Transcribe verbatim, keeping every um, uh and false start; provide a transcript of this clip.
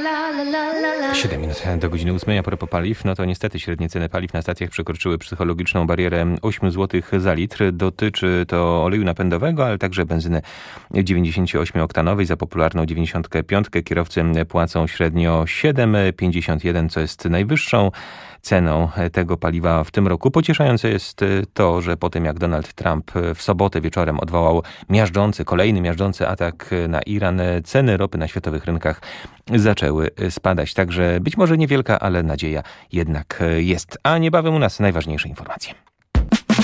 siedem minut do godziny ósmej, a propos paliw, no to niestety średnie ceny paliw na stacjach przekroczyły psychologiczną barierę osiem złotych za litr. Dotyczy to oleju napędowego, ale także benzyny dziewięćdziesięcioośmioktanowej. Za popularną dziewięćdziesiątkę piątkę kierowcy płacą średnio siedem pięćdziesiąt jeden, co jest najwyższą ceną tego paliwa w tym roku. Pocieszające jest to, że po tym jak Donald Trump w sobotę wieczorem odwołał miażdżący, kolejny miażdżący atak na Iran, ceny ropy na światowych rynkach zaczęły spadać. Także być może niewielka, ale nadzieja jednak jest. A niebawem u nas najważniejsze informacje.